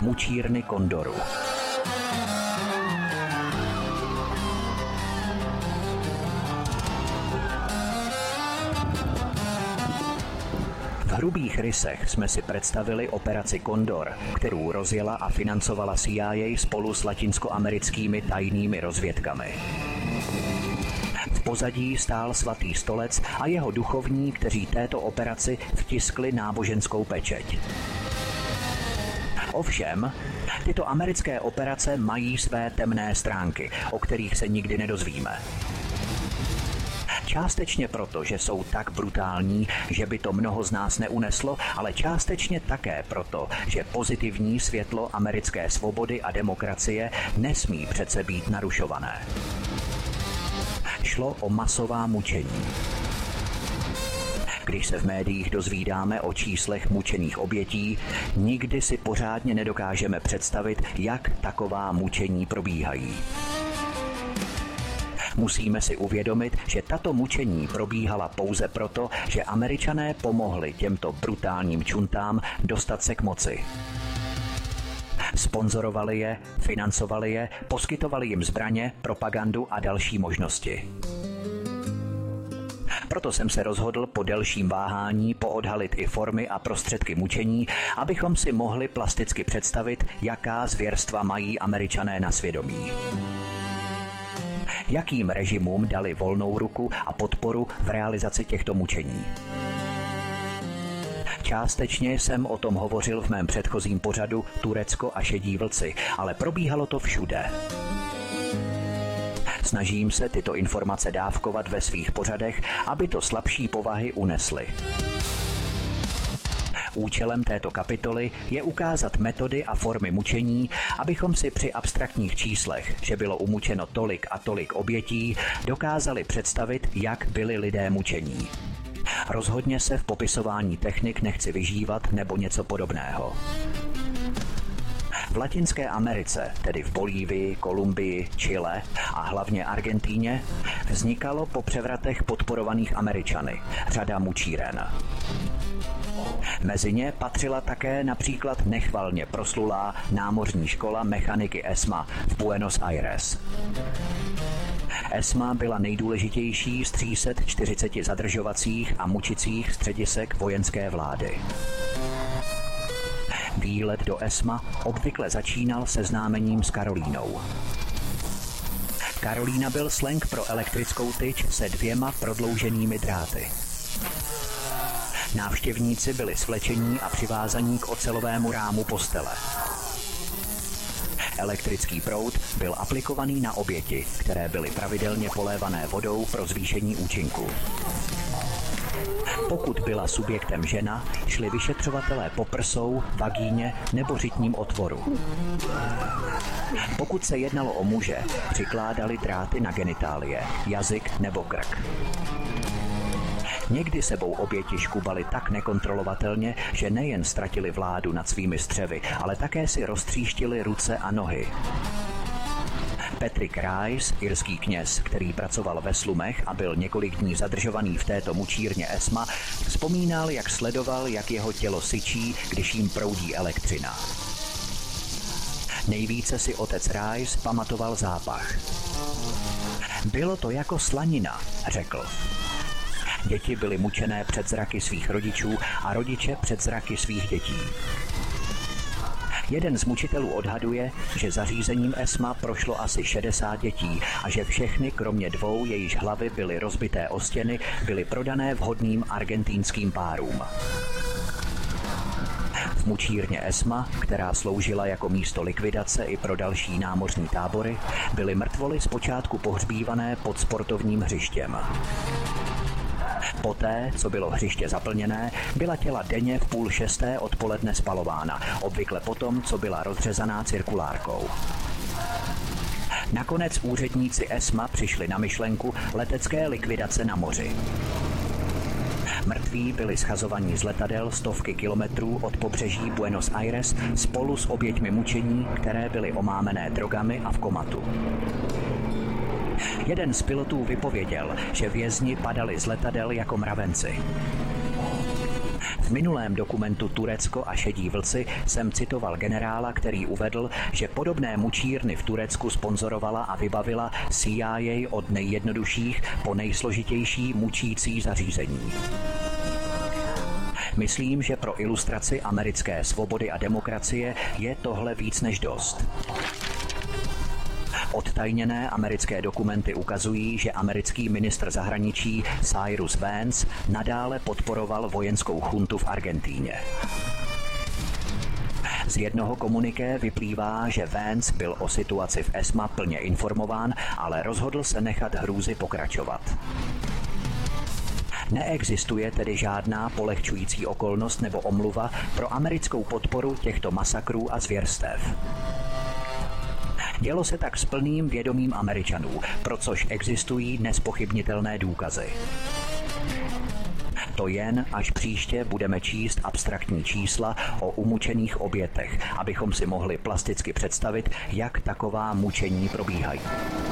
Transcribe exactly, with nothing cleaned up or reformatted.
Mučírny Kondoru. V hrubých rysech jsme si představili operaci Kondor, kterou rozjela a financovala C I A spolu s latinskoamerickými tajnými rozvědkami. V pozadí stál svatý stolec a jeho duchovní, kteří této operaci vtiskli náboženskou pečeť. Ovšem, tyto americké operace mají své temné stránky, o kterých se nikdy nedozvíme. Částečně proto, že jsou tak brutální, že by to mnoho z nás neuneslo, ale částečně také proto, že pozitivní světlo americké svobody a demokracie nesmí přece být narušované. Šlo o masová mučení. Když se v médiích dozvídáme o číslech mučených obětí, nikdy si pořádně nedokážeme představit, jak taková mučení probíhají. Musíme si uvědomit, že tato mučení probíhala pouze proto, že Američané pomohli těmto brutálním čuntám dostat se k moci. Sponzorovali je, financovali je, poskytovali jim zbraně, propagandu a další možnosti. Proto jsem se rozhodl po delším váhání poodhalit i formy a prostředky mučení, abychom si mohli plasticky představit, jaká zvěrstva mají Američané na svědomí. Jakým režimům dali volnou ruku a podporu v realizaci těchto mučení. Částečně jsem o tom hovořil v mém předchozím pořadu Turecko a šedí vlci, ale probíhalo to všude. Snažím se tyto informace dávkovat ve svých pořadech, aby to slabší povahy unesly. Účelem této kapitoly je ukázat metody a formy mučení, abychom si při abstraktních číslech, že bylo umučeno tolik a tolik obětí, dokázali představit, jak byli lidé mučení. Rozhodně se v popisování technik nechci vyžívat nebo něco podobného. V Latinské Americe, tedy v Bolívii, Kolumbii, Chile a hlavně Argentíně, vznikalo po převratech podporovaných Američany řada mučíren. Mezi ně patřila také například nechvalně proslulá námořní škola mechaniky E S M A v Buenos Aires. E S M A byla nejdůležitější z tří set čtyřiceti zadržovacích a mučicích středisek vojenské vlády. Výlet do E S M A obvykle začínal seznámením s Karolínou. Karolína byl slang pro elektrickou tyč se dvěma prodlouženými dráty. Návštěvníci byli svlečení a přivázaní k ocelovému rámu postele. Elektrický proud byl aplikovaný na oběti, které byly pravidelně polévané vodou pro zvýšení účinku. Pokud byla subjektem žena, šli vyšetřovatelé po prsou, vagíně nebo řitním otvoru. Pokud se jednalo o muže, přikládali dráty na genitálie, jazyk nebo krk. Někdy sebou oběti škubali tak nekontrolovatelně, že nejen ztratili vládu nad svými střevy, ale také si roztříštili ruce a nohy. Patrick Rice, irský kněz, který pracoval ve slumech a byl několik dní zadržovaný v této mučírně E S M A, vzpomínal, jak sledoval, jak jeho tělo syčí, když jim proudí elektřina. Nejvíce si otec Rice pamatoval zápach. Bylo to jako slanina, řekl. Děti byly mučené před zraky svých rodičů a rodiče před zraky svých dětí. Jeden z mučitelů odhaduje, že zařízením E S M A prošlo asi šedesát dětí a že všechny, kromě dvou, jejíž hlavy byly rozbité o stěny, byly prodané vhodným argentínským párům. V mučírně E S M A, která sloužila jako místo likvidace i pro další námořní tábory, byly mrtvoly zpočátku pohřbívané pod sportovním hřištěm. Poté, co bylo hřiště zaplněné, byla těla denně v půl šesté odpoledne spalována, obvykle potom, co byla rozřezaná cirkulárkou. Nakonec úředníci E S M A přišli na myšlenku letecké likvidace na moři. Mrtví byli schazovaní z letadel stovky kilometrů od pobřeží Buenos Aires spolu s oběťmi mučení, které byly omámené drogami a v komatu. Jeden z pilotů vypověděl, že vězni padali z letadel jako mravenci. V minulém dokumentu Turecko a šedí vlci jsem citoval generála, který uvedl, že podobné mučírny v Turecku sponzorovala a vybavila C I A od nejjednodušších po nejsložitější mučící zařízení. Myslím, že pro ilustraci americké svobody a demokracie je tohle víc než dost. Odtajněné americké dokumenty ukazují, že americký ministr zahraničí Cyrus Vance nadále podporoval vojenskou chuntu v Argentíně. Z jednoho komuniké vyplývá, že Vance byl o situaci v ESMA plně informován, ale rozhodl se nechat hrůzy pokračovat. Neexistuje tedy žádná polehčující okolnost nebo omluva pro americkou podporu těchto masakrů a zvěrstev. Dělo se tak s plným vědomím Američanů, pro což existují nezpochybnitelné důkazy. To jen, až příště budeme číst abstraktní čísla o umučených obětech, abychom si mohli plasticky představit, jak taková mučení probíhají.